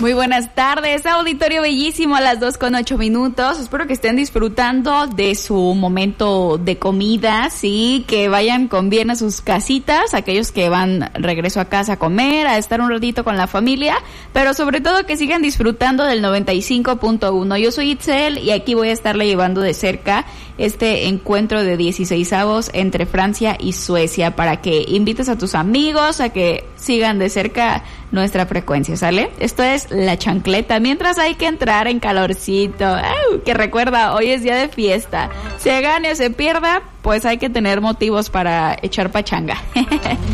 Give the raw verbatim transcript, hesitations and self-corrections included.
Muy buenas tardes, auditorio bellísimo a las dos con ocho minutos. Espero que estén disfrutando de su momento de comida, sí, que vayan con bien a sus casitas, aquellos que van regreso a casa a comer, a estar un ratito con la familia, pero sobre todo que sigan disfrutando del noventa y cinco punto uno. Yo soy Itzel y aquí voy a estarle llevando de cerca este encuentro de dieciseisavos entre Francia y Suecia para que invites a tus amigos a que sigan de cerca nuestra frecuencia, ¿sale? Esto es La Chancleta, mientras hay que entrar en calorcito. ¡Au! Que recuerda, hoy es día de fiesta. Se gane o se pierda, pues hay que tener motivos para echar pachanga.